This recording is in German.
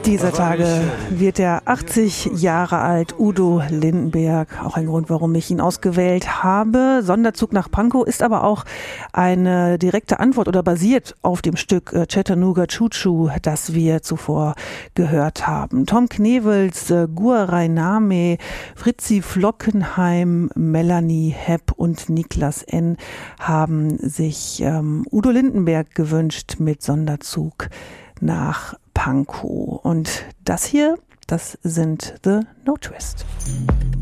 Dieser Tage wird er 80 Jahre alt, Udo Lindenberg. Auch ein Grund, warum ich ihn ausgewählt habe. Sonderzug nach Pankow ist aber auch eine direkte Antwort oder basiert auf dem Stück Chattanooga Choo Choo, das wir zuvor gehört haben. Tom Knevels, Guarai Name, Fritzi Flockenheim, Melanie Hepp und Niklas N. haben sich Udo Lindenberg gewünscht mit Sonderzug nach Pankow. Und das hier, das sind The No Twist.